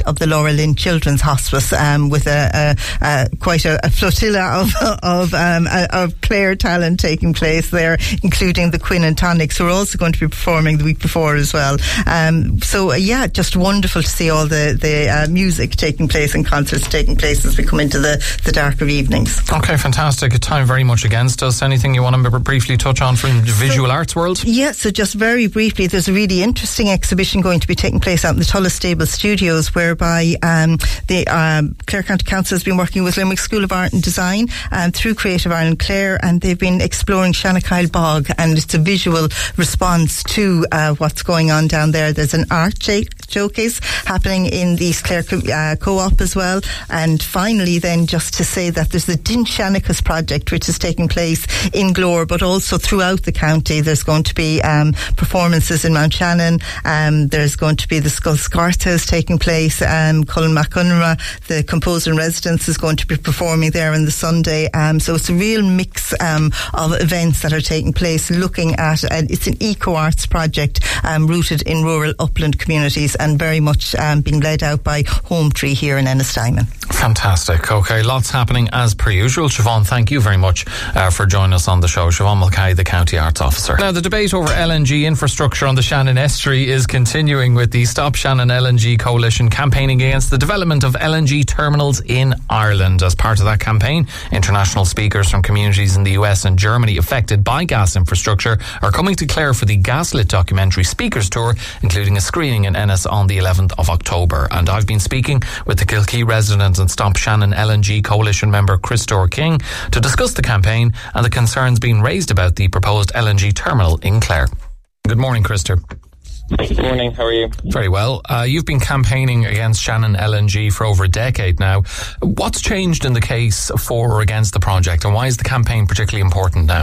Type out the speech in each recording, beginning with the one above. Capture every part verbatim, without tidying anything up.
of the Laura Lynn Children's Hospice, um, with a, a, a quite a, a flotilla of of, um, of Clare talent taking place there, including the Quinn and Tonics, who are also going to be performing the week before as well. Um, so uh, yeah, just wonderful to see all the the uh, music taking place and concerts taking place as we come into the the darker evenings. Okay, fantastic. Time very much against us. Anything you want to briefly touch on from the visual so, arts world? Yeah, so just very briefly, there's a really interesting exhibition going to be taking place out in the Tulla Stable Studios, whereby um, the um, Clare County Council has been working with Limerick School of Art and Design um, through Creative Ireland Clare, and they've been exploring Shanachile Bog, and it's a visual response to uh, what's going on down there. There's an art j- showcase happening in the East Clare Co- uh, Co-op as well. And finally then, just to say that there's the Dinshanicus project, which is taking place in Glore, but also throughout the county. There's going to be um, performances in Mount Shannon. Um, there's going to be the Skull Scartas taking place. Um, Colin McUnra, the composer in residence, is going to be performing there on the Sunday. Um, so it's a real mix um, of events that are taking place, looking at, uh, it's an eco-arts project um, rooted in rural upland communities, and very much um, being led out by Home Tree here in Ennistimon. Fantastic. Okay, lots happening as per usual. Siobhan, thank you very much uh, for joining us on the show. Siobhan Mulcahy, the County Arts Officer. Now, the debate over L N G infrastructure on the Shannon Estuary is continuing, with the Stop Shannon L N G Coalition campaigning against the development of L N G terminals in Ireland. As part of that campaign, international speakers from communities in the U S and Germany affected by gas infrastructure are coming to Clare for the Gaslit documentary speakers tour, including a screening in Ennis on the eleventh of October. And I've been speaking with the Kilkee resident and Stop Shannon L N G Coalition member Christopher King to discuss the campaign and the concerns being raised about the proposed L N G terminal in Clare. Good morning, Christopher. Good morning, how are you? Very well. Uh, you've been campaigning against Shannon L N G for over a decade now. What's changed in the case for or against the project, and why is the campaign particularly important now?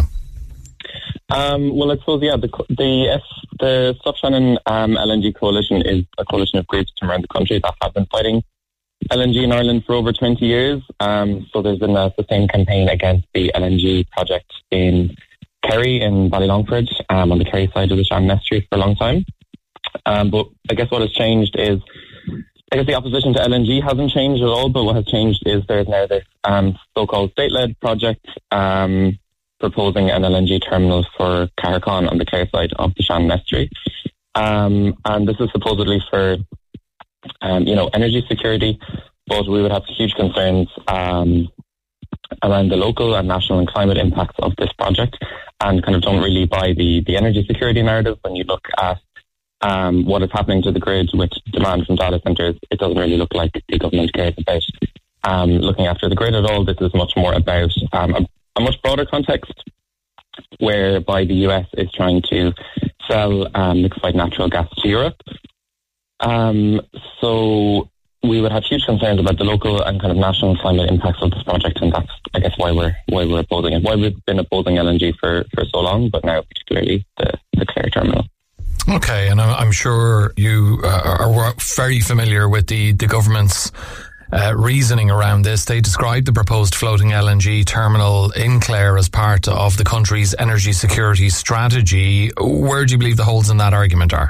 Um, well, I suppose, yeah, the the, F, the Stop Shannon um, L N G Coalition is a coalition of groups from around the country that have been fighting L N G in Ireland for over twenty years. Um, so there's been a sustained campaign against the L N G project in Kerry, in Ballylongford, um, on the Kerry side of the Shannon Estuary for a long time. Um, but I guess what has changed is, I guess the opposition to L N G hasn't changed at all, but what has changed is there's now this um, so-called state-led project um, proposing an L N G terminal for Carricon on the Clare side of the Shannon Estuary. Um, and this is supposedly for, um, you know, energy security, but we would have huge concerns um, around the local and national and climate impacts of this project, and kind of don't really buy the, the energy security narrative. When you look at um, what is happening to the grid with demand from data centres, it doesn't really look like the government cares about um, looking after the grid at all. This is much more about um, a, a much broader context, whereby the U S is trying to sell um, liquefied natural gas to Europe. Um, so we would have huge concerns about the local and kind of national climate impacts of this project, and that's, I guess, why we're why we're opposing it. Why we've been opposing L N G for, for so long, but now particularly the, the Clare terminal. Okay, and I'm sure you uh, are very familiar with the, the government's uh, reasoning around this. They described the proposed floating L N G terminal in Clare as part of the country's energy security strategy. Where do you believe the holes in that argument are?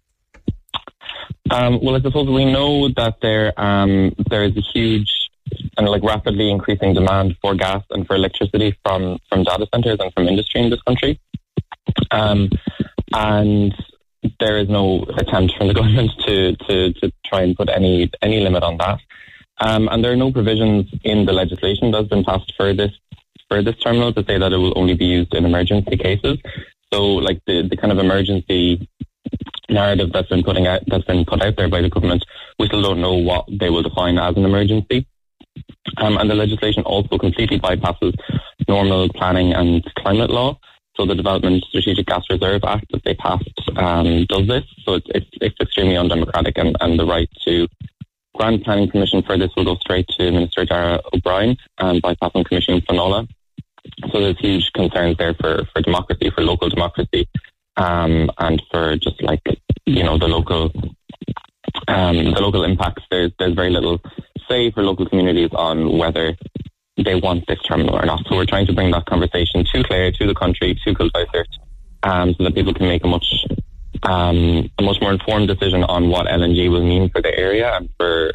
Um, well, I suppose we know that there um, there is a huge and like rapidly increasing demand for gas and for electricity from, from data centres and from industry in this country. Um, and there is no attempt from the government to, to, to try and put any any limit on that. Um, and there are no provisions in the legislation that's been passed for this for this terminal to say that it will only be used in emergency cases. So, like the, the kind of emergency narrative that's been putting out that's been put out there by the government, we still don't know what they will define as an emergency. Um, and the legislation also completely bypasses normal planning and climate law. So the Development Strategic Gas Reserve Act that they passed um, does this. So it's, it's, it's extremely undemocratic, and, and the right to grant planning permission for this will go straight to Minister Dara O'Brien, um, bypassing Commissioner Finola. So there's huge concerns there for, for democracy, for local democracy, um, and for just like, you know, the local um, the local impacts. There's, there's very little say for local communities on whether they want this terminal or not. So we're trying to bring that conversation to Clare, to the country, to Kilsyth, um, so that people can make a much um, a much more informed decision on what L N G will mean for the area and for